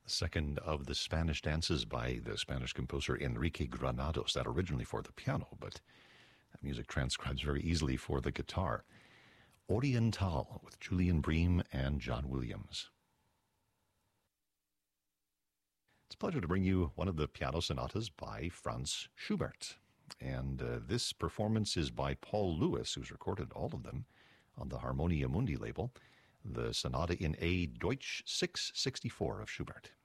second of the Spanish dances by the Spanish composer Enrique Granados, that originally for the piano, but that music transcribes very easily for the guitar. Oriental with Julian Bream and John Williams. It's a pleasure to bring you one of the piano sonatas by Franz Schubert. And this performance is by Paul Lewis, who's recorded all of them on the Harmonia Mundi label, the Sonata in A Deutsch 664 of Schubert.